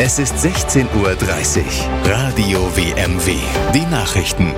Es ist 16:30 Uhr. Radio WMW. Die Nachrichten.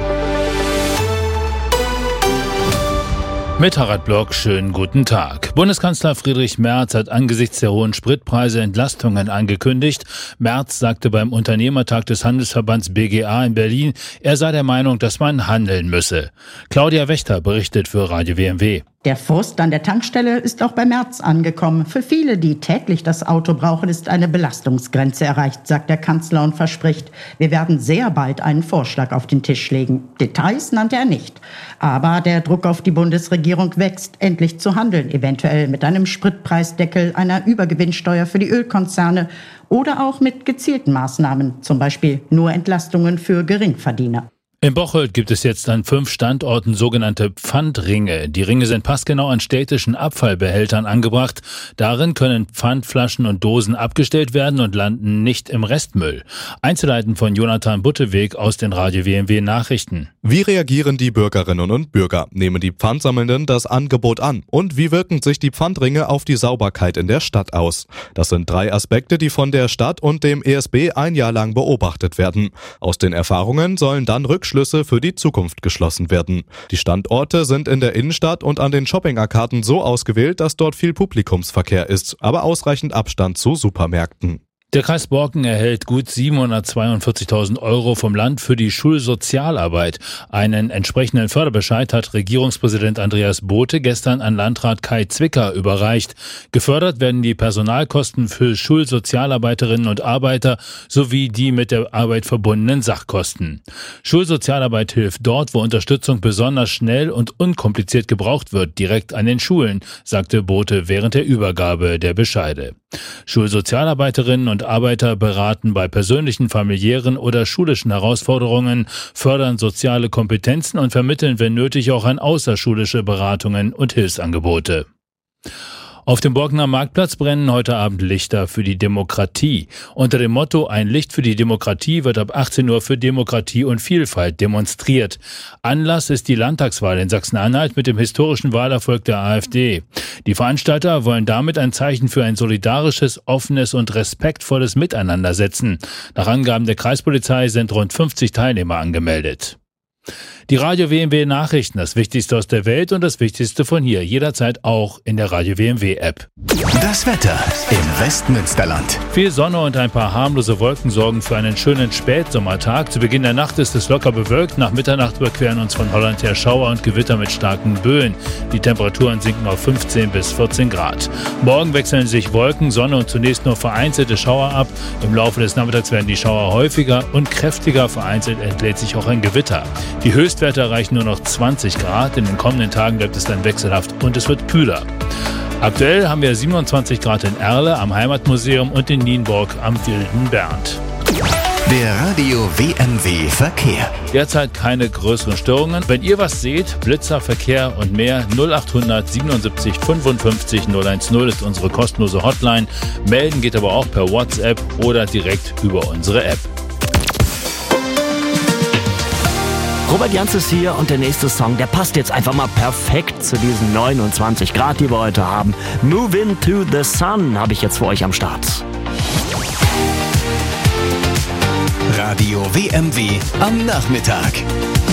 Mit Harald Block, schönen guten Tag. Bundeskanzler Friedrich Merz hat angesichts der hohen Spritpreise Entlastungen angekündigt. Merz sagte beim Unternehmertag des Handelsverbands BGA in Berlin, er sei der Meinung, dass man handeln müsse. Claudia Wächter berichtet für Radio WMW. Der Frust an der Tankstelle ist auch bei Merz angekommen. Für viele, die täglich das Auto brauchen, ist eine Belastungsgrenze erreicht, sagt der Kanzler und verspricht, wir werden sehr bald einen Vorschlag auf den Tisch legen. Details nannte er nicht. Aber der Druck auf die Bundesregierung wächst, endlich zu handeln, eventuell mit einem Spritpreisdeckel, einer Übergewinnsteuer für die Ölkonzerne oder auch mit gezielten Maßnahmen, zum Beispiel nur Entlastungen für Geringverdiener. In Bocholt gibt es jetzt an 5 Standorten sogenannte Pfandringe. Die Ringe sind passgenau an städtischen Abfallbehältern angebracht. Darin können Pfandflaschen und Dosen abgestellt werden und landen nicht im Restmüll. Einzelheiten von Jonathan Butteweg aus den Radio WMW Nachrichten. Wie reagieren die Bürgerinnen und Bürger? Nehmen die Pfandsammelnden das Angebot an? Und wie wirken sich die Pfandringe auf die Sauberkeit in der Stadt aus? Das sind 3 Aspekte, die von der Stadt und dem ESB ein Jahr lang beobachtet werden. Aus den Erfahrungen sollen dann Rückschlüsse für die Zukunft geschlossen werden. Die Standorte sind in der Innenstadt und an den Shopping-Arkaden so ausgewählt, dass dort viel Publikumsverkehr ist, aber ausreichend Abstand zu Supermärkten. Der Kreis Borken erhält gut 742.000 € vom Land für die Schulsozialarbeit. Einen entsprechenden Förderbescheid hat Regierungspräsident Andreas Bothe gestern an Landrat Kai Zwicker überreicht. Gefördert werden die Personalkosten für Schulsozialarbeiterinnen und Arbeiter sowie die mit der Arbeit verbundenen Sachkosten. Schulsozialarbeit hilft dort, wo Unterstützung besonders schnell und unkompliziert gebraucht wird, direkt an den Schulen, sagte Bothe während der Übergabe der Bescheide. Schulsozialarbeiterinnen und Arbeiter beraten bei persönlichen, familiären oder schulischen Herausforderungen, fördern soziale Kompetenzen und vermitteln, wenn nötig, auch an außerschulische Beratungen und Hilfsangebote. Auf dem Borkener Marktplatz brennen heute Abend Lichter für die Demokratie. Unter dem Motto Ein Licht für die Demokratie wird ab 18 Uhr für Demokratie und Vielfalt demonstriert. Anlass ist die Landtagswahl in Sachsen-Anhalt mit dem historischen Wahlerfolg der AfD. Die Veranstalter wollen damit ein Zeichen für ein solidarisches, offenes und respektvolles Miteinander setzen. Nach Angaben der Kreispolizei sind rund 50 Teilnehmer angemeldet. Die Radio WMW Nachrichten, das Wichtigste aus der Welt und das Wichtigste von hier, jederzeit auch in der Radio WMW App. Das Wetter im Westmünsterland. Viel Sonne und ein paar harmlose Wolken sorgen für einen schönen Spätsommertag. Zu Beginn der Nacht ist es locker bewölkt. Nach Mitternacht überqueren uns von Holland her Schauer und Gewitter mit starken Böen. Die Temperaturen sinken auf 15 bis 14 Grad. Morgen wechseln sich Wolken, Sonne und zunächst nur vereinzelte Schauer ab. Im Laufe des Nachmittags werden die Schauer häufiger und kräftiger. Vereinzelt entlädt sich auch ein Gewitter. Die Höchstwerte erreichen nur noch 20 Grad. In den kommenden Tagen bleibt es dann wechselhaft und es wird kühler. Aktuell haben wir 27 Grad in Erle am Heimatmuseum und in Nienburg am Wilden Bernd. Der Radio WMW Verkehr. Derzeit keine größeren Störungen. Wenn ihr was seht, Blitzer, Verkehr und mehr, 0800 77 55 010 ist unsere kostenlose Hotline. Melden geht aber auch per WhatsApp oder direkt über unsere App. Robert Janz ist hier und der nächste Song, der passt jetzt einfach mal perfekt zu diesen 29 Grad, die wir heute haben. Move into the Sun habe ich jetzt für euch am Start. Radio WMW am Nachmittag.